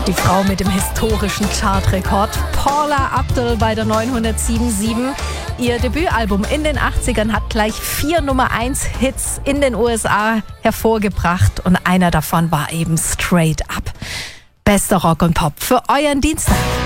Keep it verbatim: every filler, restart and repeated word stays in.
Die Frau mit dem historischen Chartrekord, Paula Abdul bei der neunhundertsiebenundsieben. Ihr Debütalbum in den achtzigern hat gleich vier Nummer eins Hits in den U S A hervorgebracht und einer davon war eben Straight Up. Bester Rock und Pop für euren Dienstag.